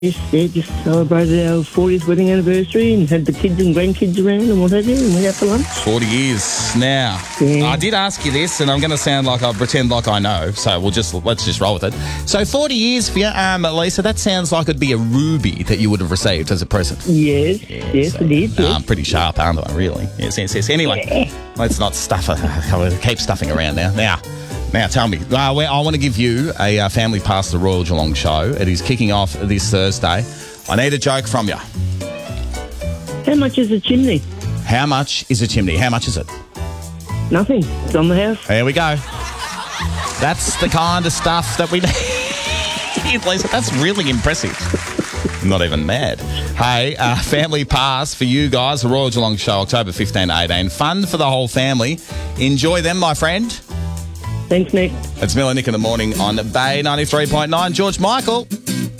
Just celebrated our 40th wedding anniversary and had the kids and grandkids around and what have you, and went out for lunch. 40 years. Now, Yeah. I did ask you this, and I'm going to sound like I pretend like I know, so let's just roll with it. So 40 years for you, Lisa, that sounds like it'd be a ruby that you would have received as a present. Yes, I did. Yes. I'm pretty sharp, aren't I, really? Yes. Anyway, let's not keep stuffing around now. Now, tell me, I want to give you a family pass to the Royal Geelong show. It is kicking off this Thursday. I need a joke from you. How much is a chimney? How much is a chimney? How much is it? Nothing. It's on the house. There we go. That's the kind of stuff that we need, Lisa. That's really impressive. I'm not even mad. Hey, family pass for you guys, the Royal Geelong show, October 15 to 18. Fun for the whole family. Enjoy them, my friend. Thanks, Nick. It's Miller Nick in the morning on Bay 93.9. George Michael.